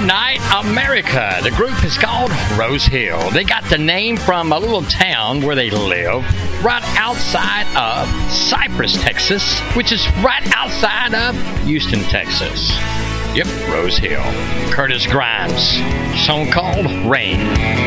Night America. The group is called Rose Hill. They got the name from a little town where they live, right outside of Cypress, Texas, which is right outside of Houston, Texas. Yep, Rose Hill. Curtis Grimes. Song called Rain.